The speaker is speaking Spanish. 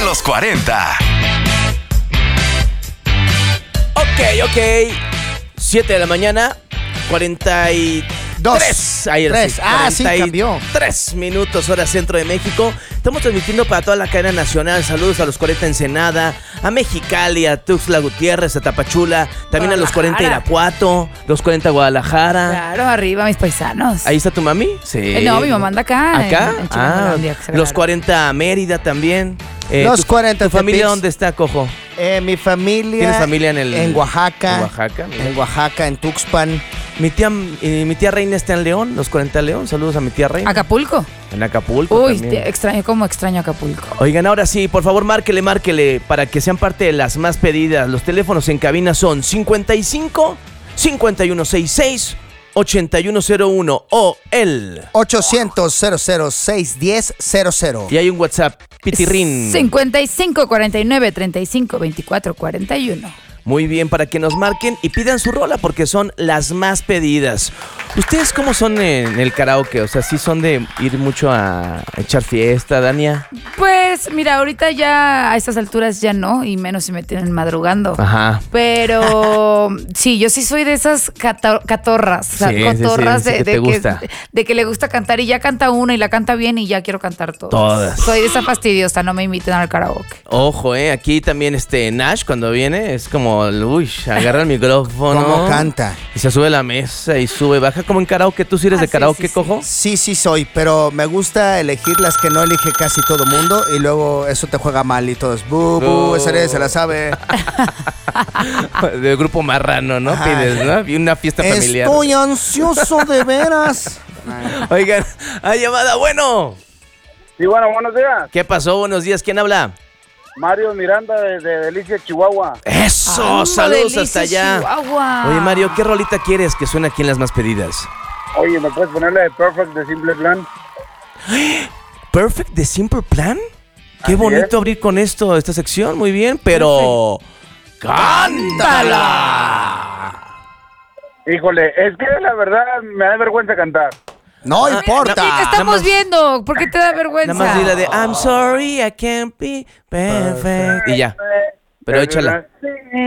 los 40. Ok. 7 de la mañana, 43. Ahí Tres. Sí, cambió. 3 minutos, hora centro de México. Estamos transmitiendo para toda la cadena nacional. Saludos a los 40 Ensenada, a Mexicali, a Tuxtla Gutiérrez, a Tapachula, también a los 40 Irapuato, los 40 Guadalajara. Claro, arriba mis paisanos. ¿Ahí está tu mami? Sí. No, mi mamá anda acá. ¿Acá? En Chilangolandia, que se Los regala. 40 Mérida también. Los 40 ¿Tu familia Tepics. dónde está, Cojo? Mi familia. ¿Tienes familia en Oaxaca? En Oaxaca, mira. En Oaxaca, en Tuxpan. Mi tía Reina está en León, los 40 León. Saludos a mi tía Reina. Acapulco. En Acapulco Uy, también. extraño Acapulco. Oigan, ahora sí, por favor, márquele para que sean parte de las más pedidas. Los teléfonos en cabina son 55 5166 8101 o el 800-00-610-00. y hay un WhatsApp, Pitirrín. 55 49 35 24 41. Muy bien, para que nos marquen y pidan su rola porque son las más pedidas. ¿Ustedes cómo son en el karaoke? O sea, ¿sí son de ir mucho a echar fiesta, Dania? Pues mira, ahorita ya a estas alturas ya no, y menos si me tienen madrugando. Ajá. Pero sí, yo sí soy de esas catorras, o sea, Sí, cotorras sí, que te gusta. de que le gusta cantar y ya canta una y la canta bien y ya quiero cantar todas. Todas. Soy de esa fastidiosa, no me inviten al karaoke. Ojo, aquí también Nash cuando viene es como, uy, agarra el micrófono. ¿Cómo canta? Y se sube a la mesa y sube, baja como en karaoke. ¿Tú sí eres de Sí, karaoke, sí. Cojo? Sí soy, pero me gusta elegir las que no elige casi todo mundo y luego eso te juega mal y todo es esa eres, se la sabe. Del grupo Marrano, ¿no? Ajá. Pides, ¿no? Y una fiesta familiar. Estoy ansioso de veras. Oigan, hay llamada, bueno. Sí, bueno, buenos días. ¿Qué pasó? Buenos días, ¿quién habla? Mario Miranda desde Delicia, Chihuahua. ¡Eso! Ando ¡Saludos delicia, hasta allá! Chihuahua. Oye, Mario, ¿qué rolita quieres que suene aquí en las más pedidas? Oye, ¿me puedes ponerle de Perfect de Simple Plan? ¿Perfect de Simple Plan? Qué Así bonito es. abrir con esta sección, muy bien, pero... ¡Cántala! Híjole, es que la verdad me da vergüenza cantar. No ¿Y qué importa. estamos viendo? ¿Por qué te da vergüenza? Nada más di la de I'm sorry, I can't be perfect. Y ya. Pero échala. Sí,